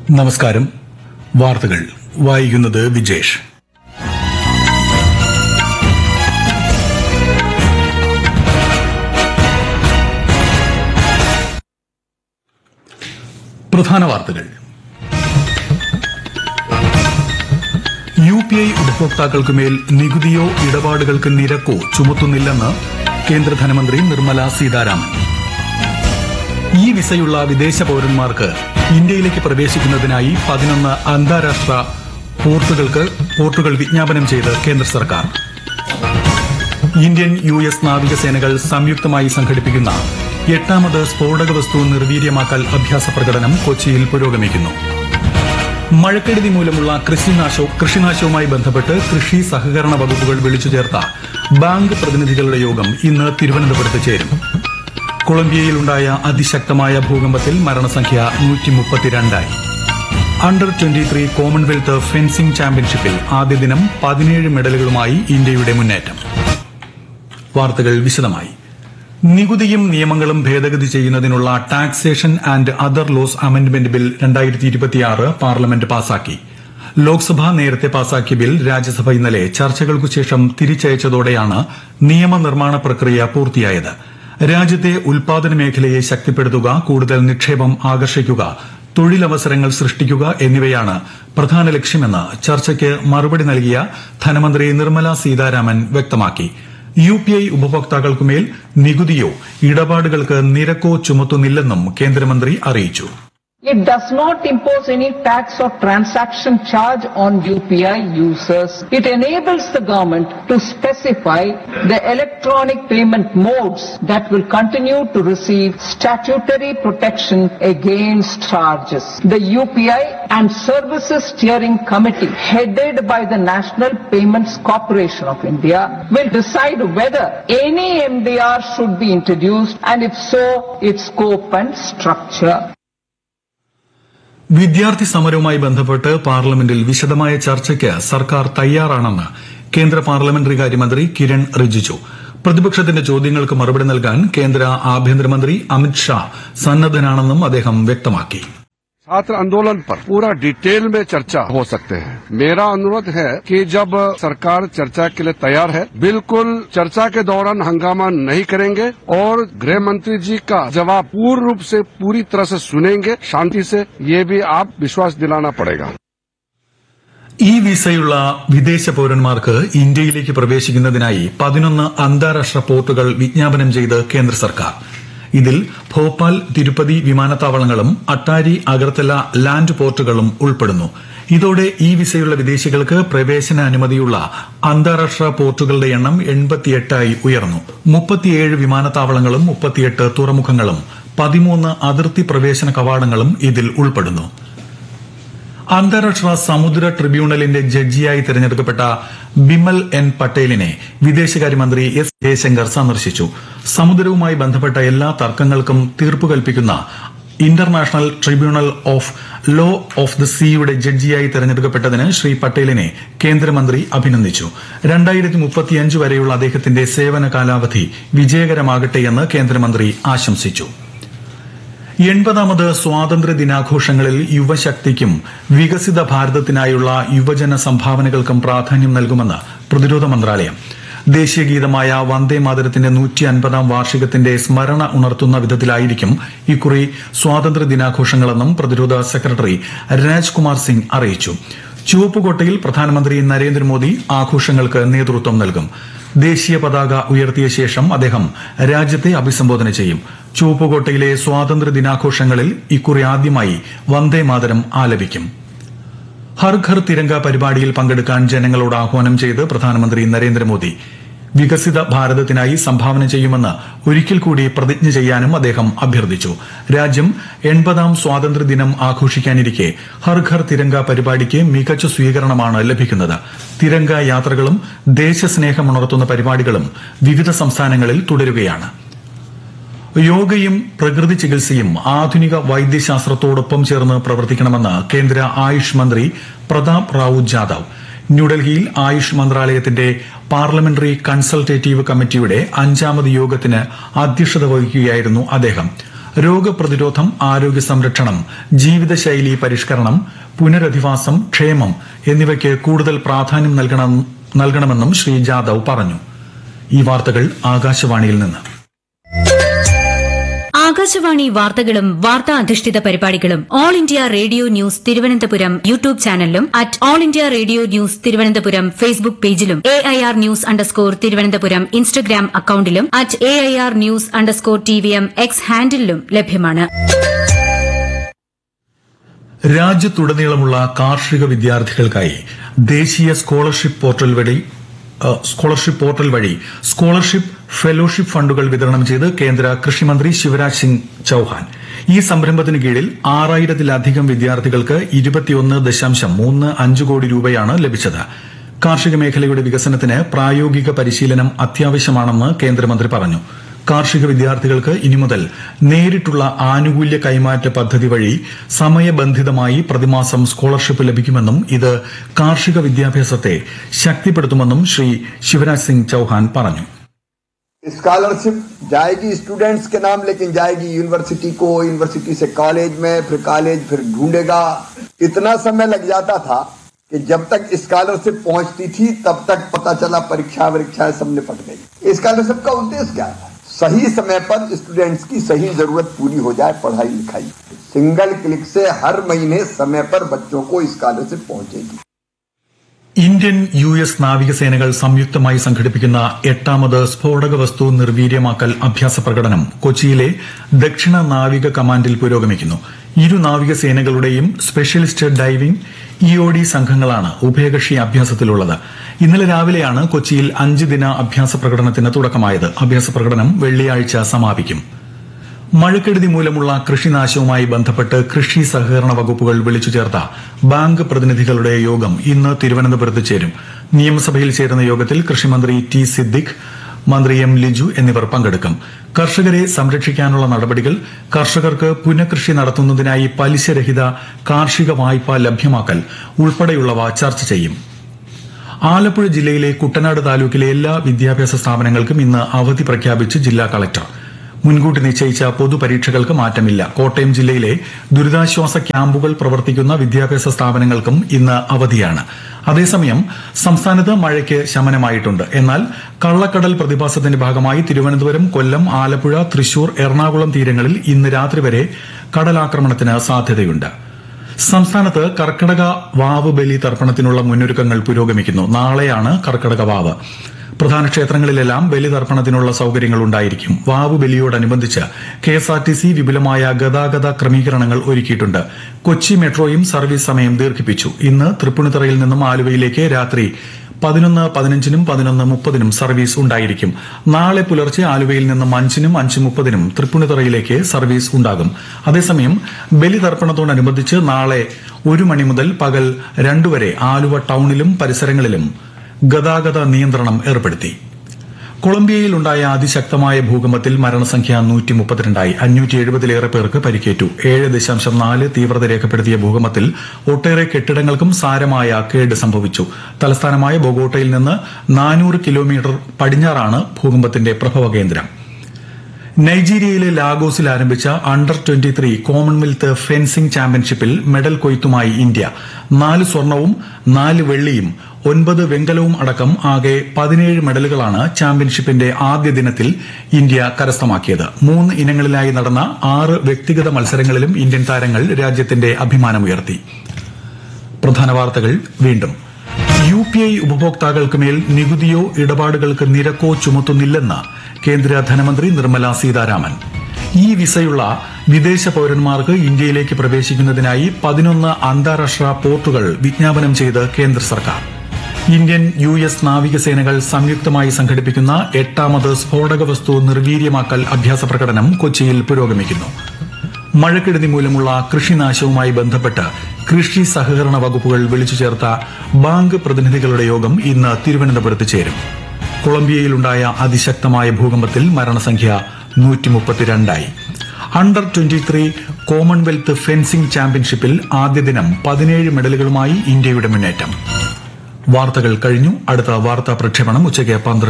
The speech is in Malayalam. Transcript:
നമസ്കാരം. വാർത്തകൾ വായിക്കുന്നത് വിജേഷ്. പ്രധാന വാർത്തകൾ. UPI ഉപഭോക്താക്കൾക്കുമേൽ നികുതിയോ ഇടപാടുകൾക്ക് നിരക്കോ ചുമത്തുന്നില്ലെന്ന് കേന്ദ്ര ധനമന്ത്രി നിർമ്മല സീതാരാമൻ. ഈ വിസയുള്ള വിദേശ പൌരന്മാർക്ക് ഇന്ത്യയിലേക്ക് പ്രവേശിക്കുന്നതിനായി 11 അന്താരാഷ്ട്ര പോർട്ടുകൾ വിജ്ഞാപനം ചെയ്ത് കേന്ദ്ര സർക്കാർ. ഇന്ത്യൻ US നാവികസേനകൾ സംയുക്തമായി സംഘടിപ്പിക്കുന്ന 8ാമത് സ്ഫോടക വസ്തു നിർവീര്യമാക്കൽ അഭ്യാസ പ്രകടനം കൊച്ചിയിൽ പുരോഗമിക്കുന്നു. മഴക്കെടുതി മൂലമുള്ള കൃഷിനാശവുമായി ബന്ധപ്പെട്ട് കൃഷി സഹകരണ വകുപ്പുകൾ വിളിച്ചു ചേർത്ത ബാങ്ക് പ്രതിനിധികളുടെ യോഗം ഇന്ന് തിരുവനന്തപുരത്ത് ചേരും. കൊളംബിയയിലുണ്ടായ അതിശക്തമായ ഭൂകമ്പത്തിൽ മരണസംഖ്യ 132. അണ്ടർ 23 കോമൺവെൽത്ത് ഫെൻസിംഗ് ചാമ്പ്യൻഷിപ്പിൽ ആദ്യ ദിനം 17 മെഡലുകളുമായി ഇന്ത്യയുടെ മുന്നേറ്റം. വാർത്തകൾ വിശദമായി. നികുതിയും നിയമങ്ങളും ഭേദഗതി ചെയ്യുന്നതിനുള്ള taxation and other laws amendment bill 2026 parliament പാസാക്കി. ലോക്സഭ നേരത്തെ പാസാക്കിയ ബിൽ രാജ്യസഭ ഇന്നലെ ചർച്ചകൾക്കുശേഷം തിരിച്ചയച്ചതോടെയാണ് നിയമനിർമ്മാണ പ്രക്രിയ പൂർത്തിയായത്. രാജ്യത്തെ ഉൽപാദന മേഖലയെ ശക്തിപ്പെടുത്തുക, കൂടുതൽ നിക്ഷേപം ആകർഷിക്കുക, തൊഴിലവസരങ്ങൾ സൃഷ്ടിക്കുക എന്നിവയാണ് പ്രധാന ലക്ഷ്യമെന്ന് ചർച്ചയ്ക്ക് മറുപടി നൽകിയ ധനമന്ത്രി നിർമ്മല സീതാരാമൻ വ്യക്തമാക്കി. UPI ഉപഭോക്താക്കൾക്കുമേൽ നികുതിയോ ഇടപാടുകൾക്ക് നിരക്കോ ചുമത്തുന്നില്ലെന്നും കേന്ദ്രമന്ത്രി അറിയിച്ചു. It does not impose any tax or transaction charge on UPI users. It enables the government to specify the electronic payment modes that will continue to receive statutory protection against charges. The UPI and Services Steering Committee, headed by the National Payments Corporation of India, will decide whether any MDR should be introduced and if so, its scope and structure. വിദ്യാർത്ഥി സമരവുമായി ബന്ധപ്പെട്ട് പാർലമെന്റിൽ വിശദമായ ചർച്ചയ്ക്ക് സർക്കാർ തയ്യാറാണെന്ന് കേന്ദ്ര പാർലമെന്ററി കാര്യമന്ത്രി കിരൺ റിജിജു. പ്രതിപക്ഷത്തിന്റെ ചോദ്യങ്ങൾക്ക് മറുപടി നൽകാൻ കേന്ദ്ര ആഭ്യന്തരമന്ത്രി അമിത് ഷാ സന്നദ്ധനാണെന്നും അദ്ദേഹം വ്യക്തമാക്കി. छात्र आंदोलन पर पूरा डिटेल में चर्चा हो सकते हैं. मेरा अनुरोध है कि जब सरकार चर्चा के लिए तैयार है, बिल्कुल चर्चा के दौरान हंगामा नहीं करेंगे और गृह मंत्री जी का जवाब पूर्ण रूप से पूरी तरह से सुनेंगे, शांति से. ये भी आप विश्वास दिलाना पड़ेगा. ഈ വിസയുള്ള വിദേശ പൌരന്മാർക്ക് ഇന്ത്യയിലേക്ക് പ്രവേശിക്കുന്നതിനായി 11 അന്താരാഷ്ട്ര പോർട്ടുകൾ വിജ്ഞാപനം ചെയ്ത് കേന്ദ്ര സർക്കാർ. ഇതിൽ ഭോപ്പാൽ, തിരുപ്പതി വിമാനത്താവളങ്ങളും അട്ടാരി, അഗർത്തല ലാൻഡ് പോർട്ടുകളും ഉൾപ്പെടുന്നു. ഇതോടെ ഈ വിസയുള്ള വിദേശികൾക്ക് പ്രവേശനാനുമതിയുള്ള അന്താരാഷ്ട്ര പോർട്ടുകളുടെ എണ്ണം 88 ഉയർന്നു. 37 വിമാനത്താവളങ്ങളും 38 തുറമുഖങ്ങളും 13 അതിർത്തി പ്രവേശന കവാടങ്ങളും ഇതിൽ ഉൾപ്പെടുന്നു. അന്താരാഷ്ട്ര സമുദ്ര ട്രിബ്യൂണലിന്റെ ജഡ്ജിയായി തെരഞ്ഞെടുക്കപ്പെട്ട ബിമൽ എൻ പട്ടേലിനെ വിദേശകാര്യമന്ത്രി എസ് ജയശങ്കർ സന്ദർശിച്ചു. സമുദ്രവുമായി ബന്ധപ്പെട്ട എല്ലാ തർക്കങ്ങൾക്കും തീർപ്പ് കൽപ്പിക്കുന്ന international tribunal of law of the സീയുടെ ജഡ്ജിയായി തെരഞ്ഞെടുക്കപ്പെട്ടതിന് Shri പട്ടേലിനെ കേന്ദ്രമന്ത്രി അഭിനന്ദിച്ചു. 2035 വരെയുള്ള അദ്ദേഹത്തിന്റെ സേവന കാലാവധി വിജയകരമാകട്ടെയെന്ന് കേന്ദ്രമന്ത്രി ആശംസിച്ചു. 80ാമത് സ്വാതന്ത്ര്യ ദിനാഘോഷങ്ങളിൽ യുവശക്തിക്കും വികസിത ഭാരതത്തിനായുള്ള യുവജന സംഭാവനകൾക്കും പ്രാധാന്യം നൽകുമെന്ന് പ്രതിരോധ മന്ത്രാലയം. ദേശീയഗീതമായ വന്ദേ മാതരത്തിന്റെ 150ാം വാർഷികത്തിന്റെ സ്മരണ ഉണർത്തുന്ന വിധത്തിലായിരിക്കും ഇക്കുറി സ്വാതന്ത്ര്യ ദിനാഘോഷങ്ങളെന്നും പ്രതിരോധ സെക്രട്ടറി രാജ്കുമാർ സിംഗ് അറിയിച്ചു. ചുവപ്പുകോട്ടയിൽ പ്രധാനമന്ത്രി നരേന്ദ്രമോദി ആഘോഷങ്ങൾക്ക് നേതൃത്വം നൽകും. ദേശീയ പതാക ഉയർത്തിയ ശേഷം അദ്ദേഹം രാജ്യത്തെ അഭിസംബോധന ചെയ്യും. ചുവപ്പുകോട്ടയിലെ സ്വാതന്ത്ര്യ ദിനാഘോഷങ്ങളിൽ ഇക്കുറി ആദ്യമായി വന്ദേ മാതരം ആലപിക്കും. ഹർ ഘർ തിരങ്ക പരിപാടിയിൽ പങ്കെടുക്കാൻ ജനങ്ങളോട് ആഹ്വാനം ചെയ്ത് പ്രധാനമന്ത്രി നരേന്ദ്രമോദി വികസിത ഭാരതത്തിനായി സംഭാവന ചെയ്യുമെന്ന് ഒരിക്കൽ കൂടി പ്രതിജ്ഞ ചെയ്യാനും അദ്ദേഹം അഭ്യർത്ഥിച്ചു. രാജ്യം 80ാം സ്വാതന്ത്ര്യദിനം ആഘോഷിക്കാനിരിക്കെ ഹർ ഘർ തിരങ്ക പരിപാടിക്ക് മികച്ച സ്വീകരണമാണ് ലഭിക്കുന്നത്. തിരങ്ക യാത്രകളും ദേശസ്നേഹമുണർത്തുന്ന പരിപാടികളും വിവിധ സംസ്ഥാനങ്ങളിൽ തുടരുകയാണ്. യോഗയും പ്രകൃതി ചികിത്സയും ആധുനിക വൈദ്യശാസ്ത്രത്തോടൊപ്പം ചേർന്ന് പ്രവർത്തിക്കണമെന്ന് കേന്ദ്ര ആയുഷ് മന്ത്രി പ്രതാപ് റാവു ജാദവ്. ന്യൂഡൽഹിയിൽ ആയുഷ് മന്ത്രാലയത്തിന്റെ പാർലമെന്ററി കൺസൾട്ടേറ്റീവ് കമ്മിറ്റിയുടെ 5ാമത് യോഗത്തിന് അധ്യക്ഷത വഹിക്കുകയായിരുന്നു അദ്ദേഹം. രോഗപ്രതിരോധം, ആരോഗ്യ സംരക്ഷണം, ജീവിതശൈലി പരിഷ്കരണം, പുനരധിവാസം, ക്ഷേമം എന്നിവയ്ക്ക് കൂടുതൽ പ്രാധാന്യം നൽകണമെന്നും ശ്രീ ജാദവ് പറഞ്ഞു. ഈ വാർത്തകൾ ആകാശവാണിയിൽ നിന്ന്. ആകാശവാണി വാർത്തകളും വാർത്താ അധിഷ്ഠിത പരിപാടികളും all India radio news Thiruvananthapuram YouTube ചാനലിലും at all India radio news Thiruvananthapuram Facebook പേജിലും AIR ന്യൂസ് _ ഇൻസ്റ്റഗ്രാം അക്കൌണ്ടിലും അറ്റ് AIR ന്യൂസ് _ X ഹാൻഡിലും ലഭ്യമാണ്. രാജ്യത്തുടനീളമുള്ള കാർഷിക വിദ്യാർത്ഥികൾക്കായി ദേശീയ സ്കോളർഷിപ്പ് പോർട്ടൽ വഴി സ്കോളർഷിപ്പ് ഫെലോഷിപ്പ് ഫണ്ടുകൾ വിതരണം ചെയ്ത് കേന്ദ്ര കൃഷിമന്ത്രി ശിവരാജ് സിംഗ് ചൌഹാൻ. ഈ സംരംഭത്തിന് കീഴിൽ 6000-ലധികം വിദ്യാർത്ഥികൾക്ക് 21.35 കോടി രൂപയാണ് ലഭിച്ചത്. കാർഷിക മേഖലയുടെ വികസനത്തിന് പ്രായോഗിക പരിശീലനം അത്യാവശ്യമാണെന്ന് കേന്ദ്രമന്ത്രി പറഞ്ഞു. കാർഷിക വിദ്യാർത്ഥികൾക്ക് ഇനി മുതൽ നേരിട്ടുള്ള ആനുകൂല്യ കൈമാറ്റ പദ്ധതി വഴി സമയബന്ധിതമായി പ്രതിമാസം സ്കോളർഷിപ്പ് ലഭിക്കുമെന്നും ഇത് കാർഷിക വിദ്യാഭ്യാസത്തെ ശക്തിപ്പെടുത്തുമെന്നും ശ്രീ ശിവരാജ് സിംഗ് ചൌഹാൻ പറഞ്ഞു. स्कॉलरशिप जाएगी स्टूडेंट्स के नाम, लेकिन जाएगी यूनिवर्सिटी को, यूनिवर्सिटी से कॉलेज में, फिर कॉलेज फिर ढूंढेगा. इतना समय लग जाता था कि जब तक स्कॉलरशिप पहुंचती थी तब तक पता चला परीक्षाएं सब निपट गई. स्कॉलरशिप का उद्देश्य क्या है? सही समय पर स्टूडेंट्स की सही जरूरत पूरी हो जाए, पढ़ाई लिखाई. सिंगल क्लिक से हर महीने समय पर बच्चों को स्कॉलरशिप पहुंचेगी. ഇന്ത്യൻ US നാവികസേനകൾ സംയുക്തമായി സംഘടിപ്പിക്കുന്ന 8ാമത് സ്ഫോടക വസ്തു നിർവീര്യമാക്കൽ അഭ്യാസ പ്രകടനം കൊച്ചിയിലെ ദക്ഷിണ നാവിക കമാൻഡിൽ പുരോഗമിക്കുന്നു. ഇരു നാവികസേനകളുടെയും സ്പെഷ്യലിസ്റ്റ് ഡൈവിംഗ് EOD സംഘങ്ങളാണ് ഉഭയകക്ഷി അഭ്യാസത്തിലുള്ളത്. ഇന്നലെ രാവിലെയാണ് കൊച്ചിയിൽ 5 ദിന അഭ്യാസ പ്രകടനത്തിന് തുടക്കമായത്. അഭ്യാസ പ്രകടനം വെള്ളിയാഴ്ച സമാപിക്കും. മഴക്കെടുതി മൂലമുള്ള കൃഷിനാശവുമായി ബന്ധപ്പെട്ട് കൃഷി സഹകരണ വകുപ്പുകൾ വിളിച്ചു ചേർത്ത ബാങ്ക് പ്രതിനിധികളുടെ യോഗം ഇന്ന് തിരുവനന്തപുരത്ത് ചേരും. നിയമസഭയിൽ ചേരുന്ന യോഗത്തിൽ കൃഷിമന്ത്രി T. സിദ്ദിഖ്, മന്ത്രി M. ലിജു എന്നിവർ പങ്കെടുക്കും. കർഷകരെ സംരക്ഷിക്കാനുള്ള നടപടികൾ, കർഷകർക്ക് പുനഃകൃഷി നടത്തുന്നതിനായി പലിശരഹിത കാർഷിക വായ്പ ലഭ്യമാക്കൽ ഉൾപ്പെടെയുള്ളവ ചർച്ച ചെയ്യും. ആലപ്പുഴ ജില്ലയിലെ കുട്ടനാട് താലൂക്കിലെ എല്ലാ വിദ്യാഭ്യാസ സ്ഥാപനങ്ങൾക്കും ഇന്ന് അവധി പ്രഖ്യാപിച്ച് ജില്ലാ കളക്ടർ. മുൻകൂട്ടി നിശ്ചയിച്ച പൊതുപരീക്ഷകൾക്ക് മാറ്റമില്ല. കോട്ടയം ജില്ലയിലെ ദുരിതാശ്വാസ ക്യാമ്പുകൾ പ്രവർത്തിക്കുന്ന വിദ്യാഭ്യാസ സ്ഥാപനങ്ങൾക്കും ഇന്ന് അവധിയാണ്. അതേസമയം സംസ്ഥാനത്ത് മഴയ്ക്ക് ശമനമായിട്ടുണ്ട്. എന്നാൽ കള്ളക്കടൽ പ്രതിഭാസത്തിന്റെ ഭാഗമായി തിരുവനന്തപുരം, കൊല്ലം, ആലപ്പുഴ, തൃശൂർ, എറണാകുളം തീരങ്ങളിൽ ഇന്ന് രാത്രി വരെ കടലാക്രമണത്തിന് സാധ്യതയുണ്ട്. സംസ്ഥാനത്ത് കർക്കടക വാവ് ബലി തർപ്പണത്തിനുള്ള മുന്നൊരുക്കങ്ങൾ പുരോഗമിക്കുന്നു. നാളെയാണ് കർക്കടക വാവ്. പ്രധാന ക്ഷേത്രങ്ങളിലെല്ലാം ബലിതർപ്പണത്തിനുള്ള സൌകര്യങ്ങൾ ഉണ്ടായിരിക്കും. വാവ് ബലിയോടനുബന്ധിച്ച് KSRTC വിപുലമായ ഗതാഗത ക്രമീകരണങ്ങൾ ഒരുക്കിയിട്ടുണ്ട്. കൊച്ചി മെട്രോയും സർവീസ് സമയം ദീർഘിപ്പിച്ചു. ഇന്ന് തൃപ്പൂണിത്തുറയിൽ നിന്നും ആലുവയിലേക്ക് രാത്രി 11:15-നും 11:30-നും സർവീസ് ഉണ്ടായിരിക്കും. നാളെ പുലർച്ചെ ആലുവയിൽ നിന്നും 5-നും 5:30-നും തൃപ്പൂണിത്തുറയിലേക്ക് സർവീസ് ഉണ്ടാകും. അതേസമയം ബലിതർപ്പണത്തോടനുബന്ധിച്ച് നാളെ 1 മണി മുതൽ പകൽ 2 വരെ ആലുവ ടൌണിലും പരിസരങ്ങളിലും ഗതാഗത നിയന്ത്രണം ഏർപ്പെടുത്തി. കൊളംബിയയിലുണ്ടായ അതിശക്തമായ ഭൂകമ്പത്തിൽ മരണസംഖ്യ 132ആയി. 570-ലേറെ പേർക്ക് പരിക്കേറ്റു. 7.4 തീവ്രത രേഖപ്പെടുത്തിയ ഭൂകമ്പത്തിൽ ഒട്ടേറെ കെട്ടിടങ്ങൾക്കും സാരമായ കേട് സംഭവിച്ചു. തലസ്ഥാനമായ ബൊഗോട്ടയിൽ നിന്ന് 400 കിലോമീറ്റർ പടിഞ്ഞാറാണ് ഭൂകമ്പത്തിന്റെ പ്രഭവകേന്ദ്രം. നൈജീരിയയിലെ ലാഗോസിൽ ആരംഭിച്ച അണ്ടർ-23 കോമൺവെൽത്ത് ഫെൻസിംഗ് ചാമ്പ്യൻഷിപ്പിൽ മെഡൽ കൊയ്ത്തുമായി ഇന്ത്യ. 4 സ്വർണവും 4 വെള്ളിയും 9 വെങ്കലവും അടക്കം ആകെ 17 മെഡലുകളാണ് ചാമ്പ്യൻഷിപ്പിന്റെ ആദ്യ ദിനത്തിൽ ഇന്ത്യ കരസ്ഥമാക്കിയത്. 3 ഇനങ്ങളിലായി നടന്ന 6 വ്യക്തിഗത മത്സരങ്ങളിലും ഇന്ത്യൻ താരങ്ങൾ രാജ്യത്തിന്റെ അഭിമാനമുയർത്തി. പ്രധാന വാർത്തകൾ വീണ്ടും. UPI ഉപഭോക്താക്കൾക്ക് മേൽ നികുതിയോ ഇടപാടുകൾക്ക് നിരക്കോ ചുമത്തുന്നില്ലെന്ന് കേന്ദ്ര ധനമന്ത്രി നിർമ്മല സീതാരാമൻ. ഈ വിസയുള്ള വിദേശ പൌരന്മാർക്ക് ഇന്ത്യയിലേക്ക് പ്രവേശിക്കുന്നതിനായി 11 അന്താരാഷ്ട്ര പോർട്ടുകൾ വിജ്ഞാപനം ചെയ്ത് കേന്ദ്ര സർക്കാർ. ഇന്ത്യൻ US നാവികസേനകൾ സംയുക്തമായി സംഘടിപ്പിക്കുന്ന 8ാമത് സ്ഫോടക വസ്തു നിർവീര്യമാക്കൽ അഭ്യാസ പ്രകടനം കൊച്ചിയിൽ പുരോഗമിക്കുന്നു. മഴക്കെടുതി മൂലമുള്ള കൃഷിനാശവുമായി ബന്ധപ്പെട്ട് കൃഷി സഹകരണ വകുപ്പുകൾ വിളിച്ചു ചേർത്ത ബാങ്ക് പ്രതിനിധികളുടെ യോഗം ഇന്ന് തിരുവനന്തപുരത്ത് ചേരും. കൊളംബിയയിലുണ്ടായ അതിശക്തമായ ഭൂകമ്പത്തിൽ മരണസംഖ്യ 132ആയി. അണ്ടർ-23 കോമൺവെൽത്ത് ഫെൻസിംഗ് ചാമ്പ്യൻഷിപ്പിൽ ആദ്യ ദിനം 17 മെഡലുകളുമായി ഇന്ത്യയുടെ മുന്നേറ്റം. വാർത്തകൾ കഴിഞ്ഞു. അടുത്ത വാർത്താ പ്രക്ഷേപണം ഉച്ചയ്ക്ക് 12.